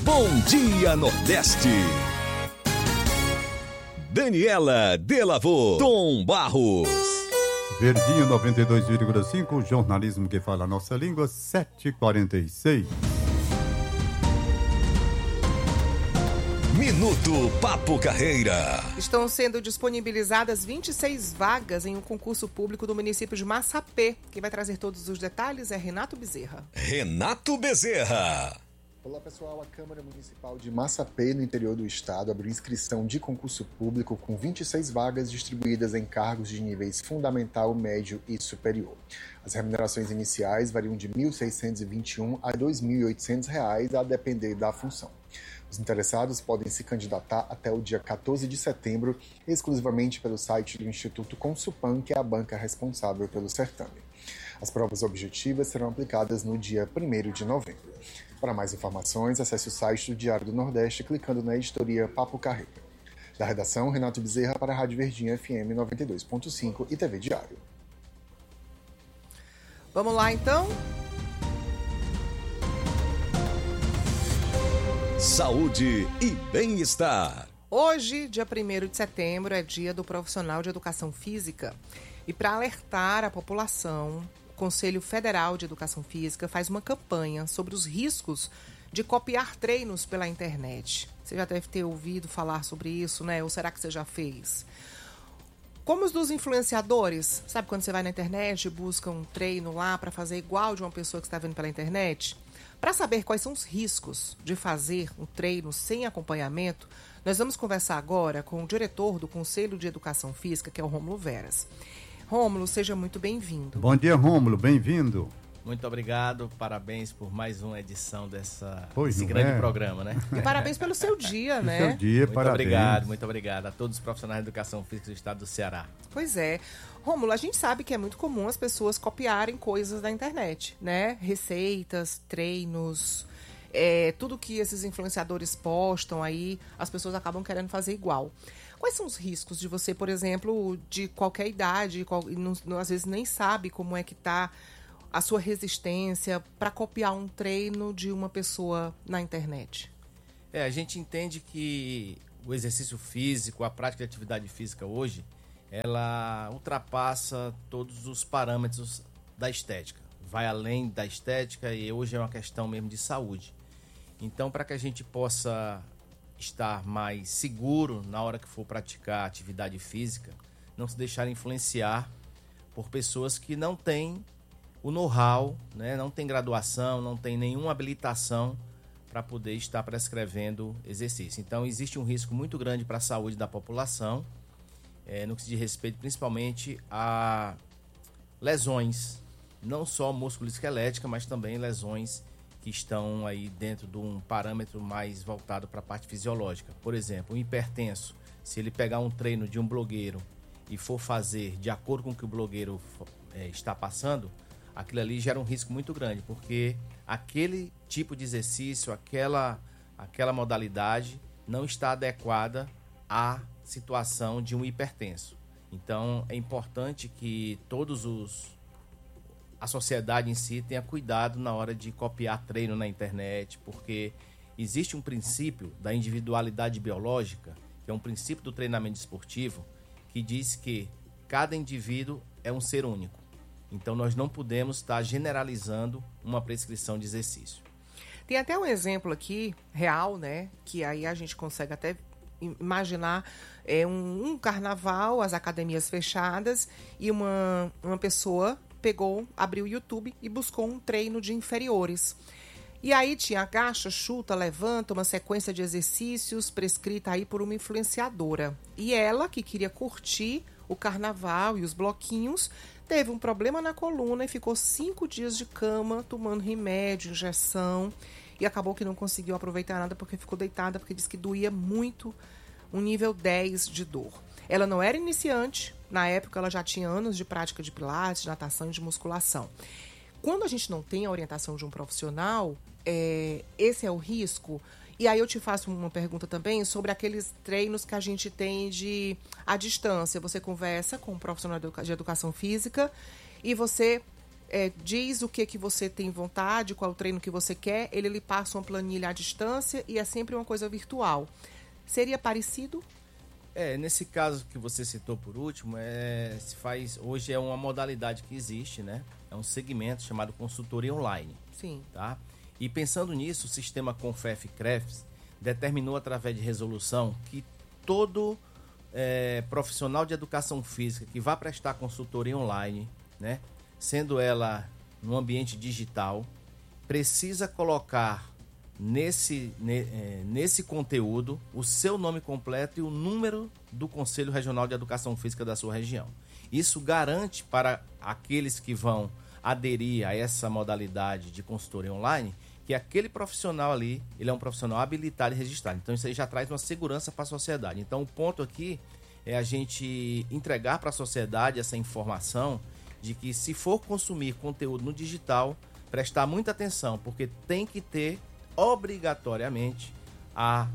Bom Dia Nordeste. Daniela Delavô, Tom Barros. Verdinho 92,5, jornalismo que fala a nossa língua, 7h46. Minuto Papo Carreira. Estão sendo disponibilizadas 26 vagas em um concurso público do município de Massapê. Quem vai trazer todos os detalhes é Renato Bezerra. Renato Bezerra. Olá pessoal, a Câmara Municipal de Massapê, no interior do estado, abriu inscrição de concurso público com 26 vagas distribuídas em cargos de níveis fundamental, médio e superior. As remunerações iniciais variam de R$ 1.621 a R$ 2.800, a depender da função. Os interessados podem se candidatar até o dia 14 de setembro, exclusivamente pelo site do Instituto Consupan, que é a banca responsável pelo certame. As provas objetivas serão aplicadas no dia 1º de novembro. Para mais informações, acesse o site do Diário do Nordeste clicando na editoria Papo Carreira. Da redação, Renato Bezerra para a Rádio Verdinha FM 92.5 e TV Diário. Vamos lá então? Saúde e bem-estar. Hoje, dia 1º de setembro, é dia do profissional de educação física. E para alertar a população, o Conselho Federal de Educação Física faz uma campanha sobre os riscos de copiar treinos pela internet. Você já deve ter ouvido falar sobre isso, né? Ou será que você já fez? Como os dos influenciadores, sabe quando você vai na internet e busca um treino lá para fazer igual de uma pessoa que está vendo pela internet? Para saber quais são os riscos de fazer um treino sem acompanhamento, nós vamos conversar agora com o diretor do Conselho de Educação Física, que é o Rômulo Veras. Rômulo, seja muito bem-vindo. Bom dia, Rômulo, bem-vindo. Muito obrigado, parabéns por mais uma edição desse não grande programa, né? E parabéns pelo seu dia, né? Seu dia, muito parabéns. Muito obrigado a todos os profissionais de educação física do estado do Ceará. Pois é. Rômulo, a gente sabe que é muito comum as pessoas copiarem coisas da internet, né? Receitas, treinos, tudo que esses influenciadores postam aí, as pessoas acabam querendo fazer igual. Quais são os riscos de você, por exemplo, de qualquer idade, às vezes nem sabe como é que está a sua resistência para copiar um treino de uma pessoa na internet? A gente entende que o exercício físico, a prática de atividade física hoje, ela ultrapassa todos os parâmetros da estética. Vai além da estética e hoje é uma questão mesmo de saúde. Então, para que a gente possa estar mais seguro na hora que for praticar atividade física, não se deixar influenciar por pessoas que não têm o know-how, né? Não tem graduação, não tem nenhuma habilitação para poder estar prescrevendo exercício. Então, existe um risco muito grande para a saúde da população, no que se diz respeito principalmente a lesões, não só músculo-esquelética, mas também lesões que estão aí dentro de um parâmetro mais voltado para a parte fisiológica. Por exemplo, um hipertenso, se ele pegar um treino de um blogueiro e for fazer de acordo com o que o blogueiro está passando, aquilo ali gera um risco muito grande, porque aquele tipo de exercício, aquela modalidade não está adequada à situação de um hipertenso. Então, é importante que a sociedade em si tenha cuidado na hora de copiar treino na internet, porque existe um princípio da individualidade biológica, que é um princípio do treinamento esportivo, que diz que cada indivíduo é um ser único. Então, nós não podemos estar generalizando uma prescrição de exercício. Tem até um exemplo aqui, real, né? Que aí a gente consegue até imaginar um carnaval, as academias fechadas, e uma pessoa abriu o YouTube e buscou um treino de inferiores. E aí tinha agacha, chuta, levanta, uma sequência de exercícios prescrita aí por uma influenciadora. E ela, que queria curtir o carnaval e os bloquinhos, teve um problema na coluna e ficou 5 dias de cama, tomando remédio, injeção, e acabou que não conseguiu aproveitar nada porque ficou deitada, porque disse que doía muito, um nível 10 de dor. Ela não era iniciante, na época ela já tinha anos de prática de pilates, de natação e de musculação. Quando a gente não tem a orientação de um profissional, esse é o risco. E aí eu te faço uma pergunta também sobre aqueles treinos que a gente tem à distância. Você conversa com um profissional de educação física e você diz o que você tem vontade, qual o treino que você quer, ele lhe passa uma planilha à distância e é sempre uma coisa virtual. Seria parecido? Nesse caso que você citou por último, hoje é uma modalidade que existe, né? É um segmento chamado consultoria online. Sim. Tá? E pensando nisso, o sistema CONFEF-CREFS determinou através de resolução que todo profissional de educação física que vá prestar consultoria online, né, sendo ela no ambiente digital, precisa colocar nesse conteúdo o seu nome completo e o número do Conselho Regional de Educação Física da sua região. Isso garante para aqueles que vão aderir a essa modalidade de consultoria online que aquele profissional ali, ele é um profissional habilitado e registrado. Então isso aí já traz uma segurança para a sociedade. Então o ponto aqui é a gente entregar para a sociedade essa informação de que se for consumir conteúdo no digital, prestar muita atenção, porque tem que ter obrigatoriamente a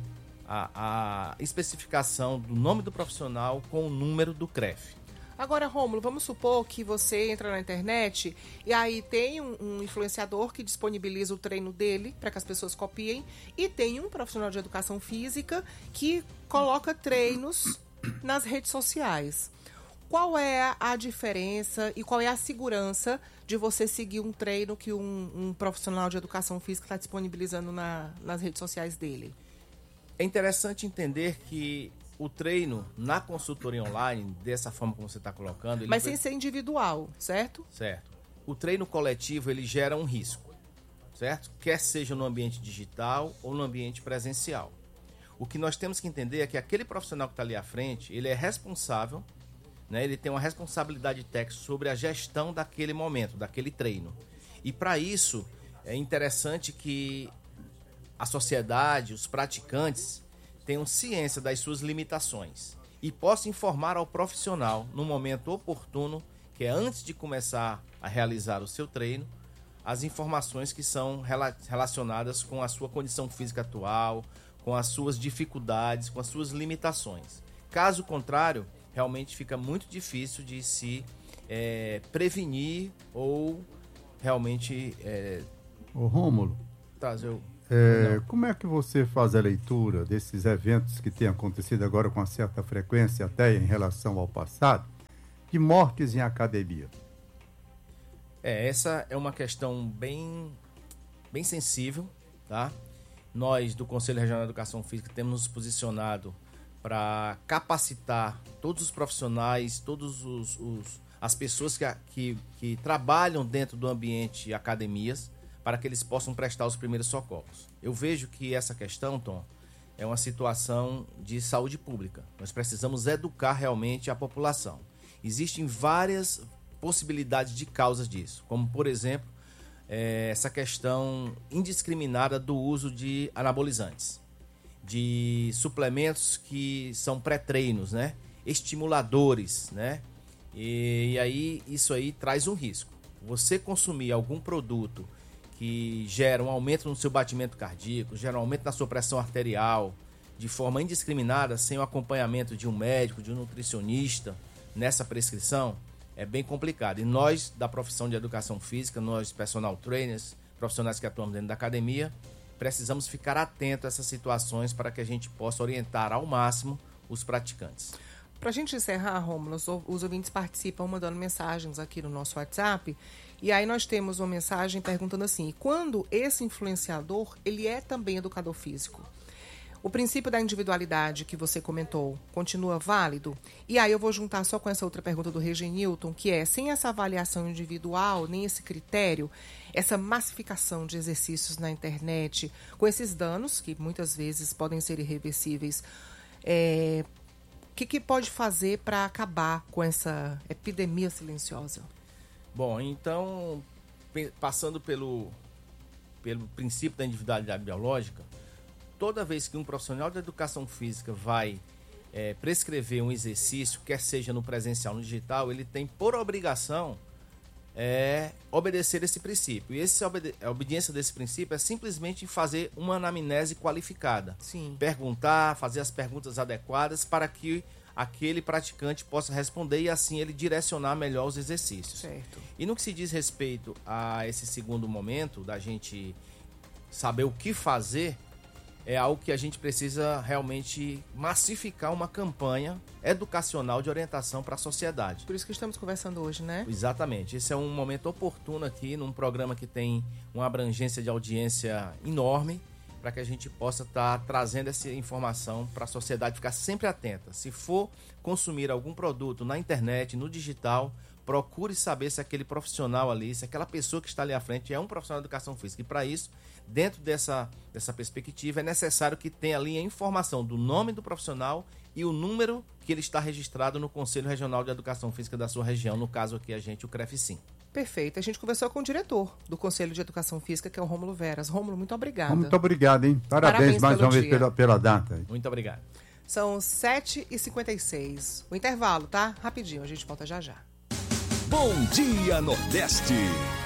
especificação do nome do profissional com o número do CREF. Agora, Rômulo, vamos supor que você entra na internet e aí tem um influenciador que disponibiliza o treino dele para que as pessoas copiem e tem um profissional de educação física que coloca treinos nas redes sociais. Qual é a diferença e qual é a segurança de você seguir um treino que um profissional de educação física está disponibilizando nas redes sociais dele? É interessante entender que o treino na consultoria online, dessa forma como você está colocando... Mas sem ser individual, certo? Certo. O treino coletivo, ele gera um risco, certo? Quer seja no ambiente digital ou no ambiente presencial. O que nós temos que entender é que aquele profissional que está ali à frente, ele é responsável, né? Ele tem uma responsabilidade técnica sobre a gestão daquele momento, daquele treino. E para isso, é interessante que a sociedade, os praticantes, tenham ciência das suas limitações e possam informar ao profissional no momento oportuno, que é antes de começar a realizar o seu treino, as informações que são relacionadas com a sua condição física atual, com as suas dificuldades, com as suas limitações. Caso contrário, realmente fica muito difícil de se prevenir ou realmente... Ô Rômulo, trazer o... como é que você faz a leitura desses eventos que têm acontecido agora com uma certa frequência, até em relação ao passado, de mortes em academia? Essa é uma questão bem sensível, tá? Nós, do Conselho Regional de Educação Física, temos nos posicionado para capacitar todos os profissionais, as pessoas que trabalham dentro do ambiente academias, para que eles possam prestar os primeiros socorros. Eu vejo que essa questão, Tom, é uma situação de saúde pública. Nós precisamos educar realmente a população. Existem várias possibilidades de causas disso, como, por exemplo, essa questão indiscriminada do uso de anabolizantes, de suplementos que são pré-treinos, né? Estimuladores, né? E aí isso aí traz um risco. Você consumir algum produto que gera um aumento no seu batimento cardíaco, gera um aumento na sua pressão arterial, de forma indiscriminada, sem o acompanhamento de um médico, de um nutricionista, nessa prescrição, é bem complicado. E nós, da profissão de educação física, nós, personal trainers, profissionais que atuamos dentro da academia, precisamos ficar atentos a essas situações para que a gente possa orientar ao máximo os praticantes. Para a gente encerrar, Rômulo, os ouvintes participam mandando mensagens aqui no nosso WhatsApp. E aí nós temos uma mensagem perguntando assim: quando esse influenciador, ele é também educador físico? O princípio da individualidade que você comentou continua válido? E aí eu vou juntar só com essa outra pergunta do Regenilton, que é, sem essa avaliação individual, nem esse critério, essa massificação de exercícios na internet, com esses danos, que muitas vezes podem ser irreversíveis, o que pode fazer para acabar com essa epidemia silenciosa? Bom, então, passando pelo princípio da individualidade biológica, toda vez que um profissional de educação física vai prescrever um exercício, quer seja no presencial ou no digital, ele tem por obrigação obedecer esse princípio. E a obediência desse princípio é simplesmente fazer uma anamnese qualificada. Sim. Perguntar, fazer as perguntas adequadas para que aquele praticante possa responder e assim ele direcionar melhor os exercícios. Certo. E no que se diz respeito a esse segundo momento, da gente saber o que fazer, é algo que a gente precisa realmente massificar uma campanha educacional de orientação para a sociedade. Por isso que estamos conversando hoje, né? Exatamente. Esse é um momento oportuno aqui, num programa que tem uma abrangência de audiência enorme, para que a gente possa estar trazendo essa informação para a sociedade ficar sempre atenta. Se for consumir algum produto na internet, no digital, procure saber se aquele profissional ali, se aquela pessoa que está ali à frente é um profissional de educação física. E para isso, dentro dessa perspectiva, é necessário que tenha ali a informação do nome do profissional e o número que ele está registrado no Conselho Regional de Educação Física da sua região, no caso aqui a gente, o CREFCIM. Perfeito. A gente conversou com o diretor do Conselho de Educação Física, que é o Rômulo Veras. Rômulo, muito obrigada. Muito obrigado, hein? Parabéns mais uma vez pela data. Muito obrigado. São 7h56. O intervalo, tá? Rapidinho, a gente volta já já. Bom Dia Nordeste.